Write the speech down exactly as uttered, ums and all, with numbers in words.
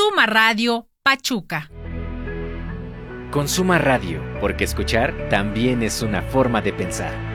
Consuma Radio Pachuca. Consuma Radio, porque escuchar también es una forma de pensar.